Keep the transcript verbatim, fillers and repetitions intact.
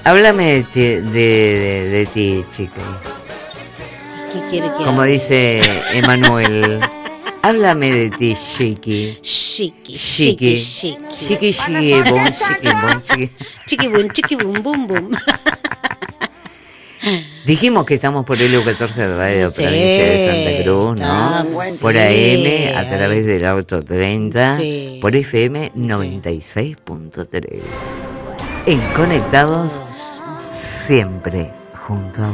Háblame de ti, de, de, de ti, chico. ¿Qué quiere que Como haga? dice Emanuel. Háblame de ti, chiqui. Chiqui, Chiqui. chiqui, chiqui. Chiqui, chiqui, bom, chiqui, bom, chiqui. Chiqui bum, chiqui bum, bum, bum. Dijimos que estamos por Helio catorce de Radio Sí, Provincia de Santa Cruz, ¿no? estamos, Por sí. A M, a través del Auto treinta, Sí. por F M noventa y seis punto tres. En Conectados, siempre junto a vos.